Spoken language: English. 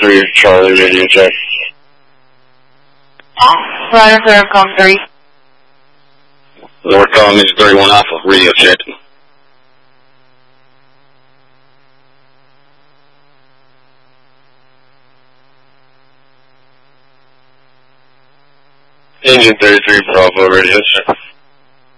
33 Charlie radio check. Ladder 0, com 3. We're calling Mr. 31 Alpha, radio check. Engine 33 Bravo, radio check.